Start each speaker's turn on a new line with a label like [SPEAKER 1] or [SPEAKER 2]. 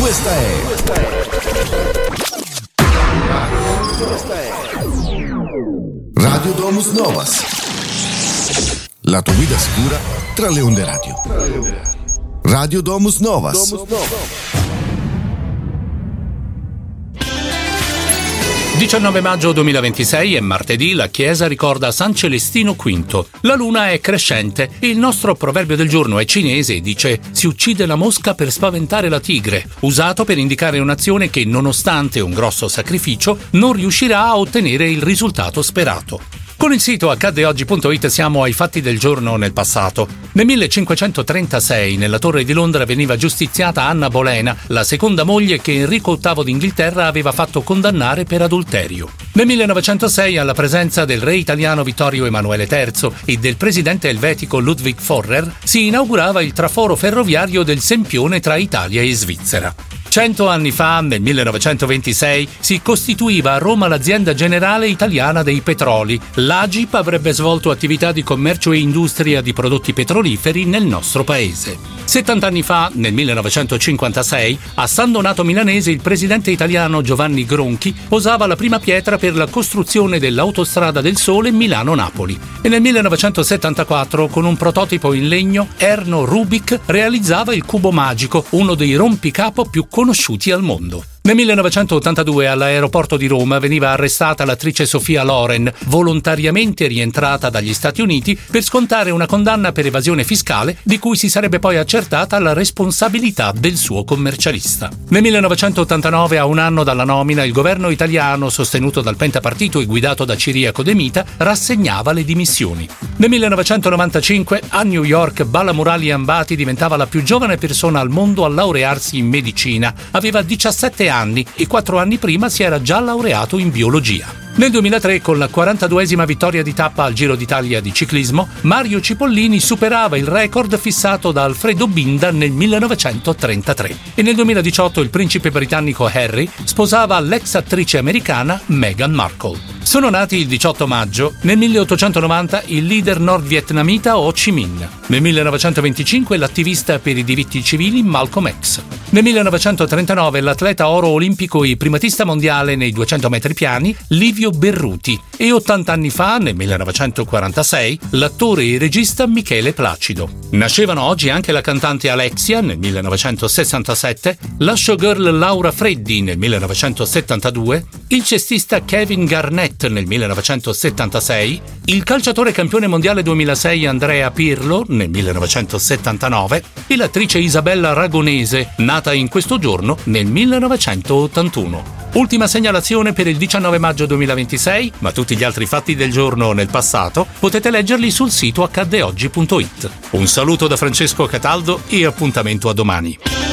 [SPEAKER 1] Questa è Radio Domus Novas, la tua guida sicura tra le onde radio. Radio Domus Novas.
[SPEAKER 2] 19 maggio 2026 è martedì, la Chiesa ricorda San Celestino V. La luna è crescente e il nostro proverbio del giorno è cinese e dice «Si uccide la mosca per spaventare la tigre», usato per indicare un'azione che, nonostante un grosso sacrificio, non riuscirà a ottenere il risultato sperato. Con il sito accaddeoggi.it siamo ai fatti del giorno nel passato. Nel 1536 nella Torre di Londra veniva giustiziata Anna Bolena, la seconda moglie che Enrico VIII d'Inghilterra aveva fatto condannare per adulterio. Nel 1906, alla presenza del re italiano Vittorio Emanuele III e del presidente elvetico Ludwig Forrer, si inaugurava il traforo ferroviario del Sempione tra Italia e Svizzera. 100 anni fa, nel 1926, si costituiva a Roma l'Azienda Generale Italiana dei Petroli. L'AGIP avrebbe svolto attività di commercio e industria di prodotti petroliferi nel nostro paese. 70 anni fa, nel 1956, a San Donato Milanese il presidente italiano Giovanni Gronchi posava la prima pietra per la costruzione dell'Autostrada del Sole Milano-Napoli. E nel 1974, con un prototipo in legno, Erno Rubik realizzava il cubo magico, uno dei rompicapo più conosciuti al mondo. Nel 1982 all'aeroporto di Roma veniva arrestata l'attrice Sofia Loren, volontariamente rientrata dagli Stati Uniti per scontare una condanna per evasione fiscale di cui si sarebbe poi accertata la responsabilità del suo commercialista. Nel 1989, a un anno dalla nomina, il governo italiano, sostenuto dal pentapartito e guidato da Ciriaco De Mita, rassegnava le dimissioni. Nel 1995 a New York Bala Murali Ambati diventava la più giovane persona al mondo a laurearsi in medicina. Aveva 17 anni e 4 anni prima si era già laureato in biologia. Nel 2003, con la 42esima vittoria di tappa al Giro d'Italia di ciclismo, Mario Cipollini superava il record fissato da Alfredo Binda nel 1933. E nel 2018 il principe britannico Harry sposava l'ex attrice americana Meghan Markle. Sono nati il 18 maggio, nel 1890 il leader nordvietnamita Ho Chi Minh. Nel 1925 l'attivista per i diritti civili Malcolm X. Nel 1939 l'atleta oro olimpico e primatista mondiale nei 200 metri piani Livio Berruti. E 80 anni fa, nel 1946, l'attore e regista Michele Placido. Nascevano oggi anche la cantante Alexia nel 1967, la showgirl Laura Freddi nel 1972, il cestista Kevin Garnett nel 1976, il calciatore campione mondiale 2006 Andrea Pirlo nel 1979 e l'attrice Isabella Ragonese, nata in questo giorno nel 1981. Ultima segnalazione per il 19 maggio 2026, ma tutti gli altri fatti del giorno nel passato potete leggerli sul sito accaddeoggi.it. Un saluto da Francesco Cataldo e appuntamento a domani.